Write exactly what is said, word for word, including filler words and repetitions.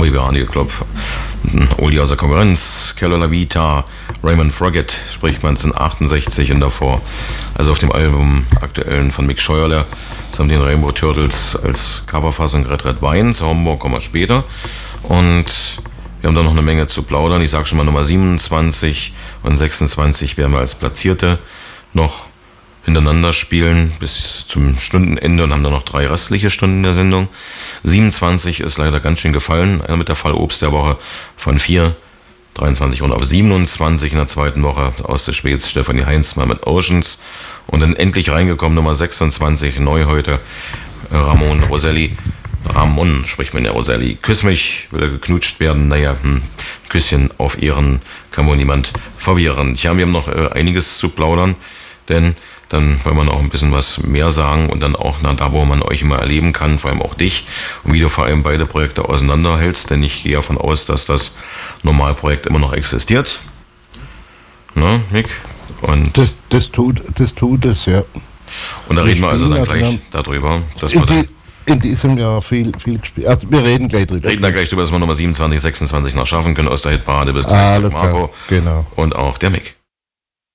Barbie Barney Club, Oldie aus der Konkurrenz, Kello La Vita, Raymond Froggatt, sprich neunzehnhundertachtundsechzig und davor. Also auf dem Album aktuellen von Mick Scheuerle, das haben die Rainbow Turtles als Coverfassung Red Red Wine, zu Homburg kommen wir später. Und wir haben da noch eine Menge zu plaudern. Ich sage schon mal Nummer siebenundzwanzig und sechsundzwanzig werden wir als Platzierte noch hintereinander spielen bis zum Stundenende und haben dann noch drei restliche Stunden der Sendung. siebenundzwanzig ist leider ganz schön gefallen, einer mit der Fallobst der Woche von vier, dreiundzwanzig und auf siebenundzwanzig in der zweiten Woche aus der Schweiz Stefanie Heinzmann mit Oceans und dann endlich reingekommen Nummer sechsundzwanzig, neu heute, Ramon Roselli. Ramon, spricht man ja Roselli. Küss mich, will er geknutscht werden? Naja, hm, Küsschen auf Ehren kann wohl niemand verwehren. Ja, wir haben noch äh, einiges zu plaudern, denn dann wollen wir noch ein bisschen was mehr sagen und dann auch na, da, wo man euch immer erleben kann, vor allem auch dich und wie du vor allem beide Projekte auseinanderhältst, denn ich gehe davon aus, dass das Normalprojekt immer noch existiert. Na, Nick? Und das, das, tut, das tut es, ja. Und da reden wir also dann gleich darüber, dass wir dann in diesem Jahr viel, viel gespielt. Also wir reden gleich drüber. Reden da gleich drüber, dass wir Nummer siebenundzwanzig, sechsundzwanzig noch schaffen können aus der Hitparade bis ah, Marco genau. Und auch der Mick.